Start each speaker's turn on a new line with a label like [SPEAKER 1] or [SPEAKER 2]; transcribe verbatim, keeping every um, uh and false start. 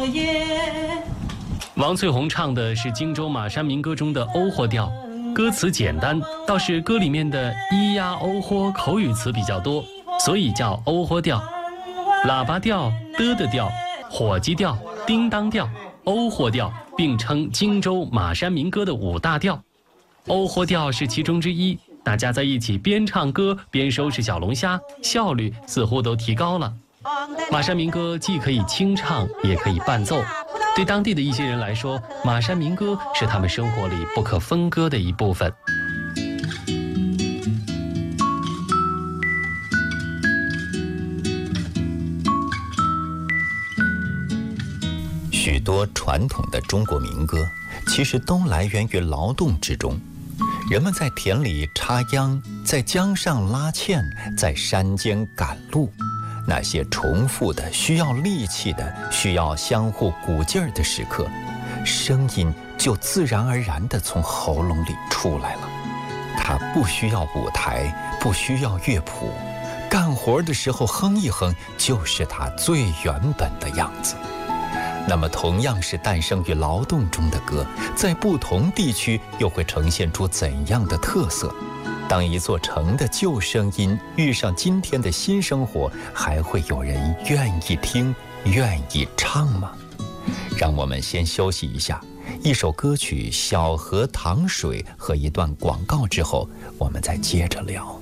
[SPEAKER 1] 王翠红唱的是荆州马山民歌中的欧豁调，歌词简单，倒是歌里面的咿呀欧豁口语词比较多，所以叫欧豁调。喇叭调、的的调、火鸡调、叮当调、欧豁调并称荆州马山民歌的五大调，欧豁调是其中之一。大家在一起边唱歌边收拾小龙虾，效率似乎都提高了。马山民歌既可以清唱，也可以伴奏。对当地的一些人来说，马山民歌是他们生活里不可分割的一部分。
[SPEAKER 2] 许多传统的中国民歌其实都来源于劳动之中，人们在田里插秧，在江上拉纤，在山间赶路，那些重复的、需要力气的、需要相互鼓劲儿的时刻，声音就自然而然地从喉咙里出来了。它不需要舞台，不需要乐谱，干活的时候哼一哼，就是它最原本的样子。那么同样是诞生于劳动中的歌，在不同地区又会呈现出怎样的特色？当一座城的旧声音遇上今天的新生活，还会有人愿意听、愿意唱吗？让我们先休息一下，一首歌曲《小河淌水》和一段广告之后，我们再接着聊。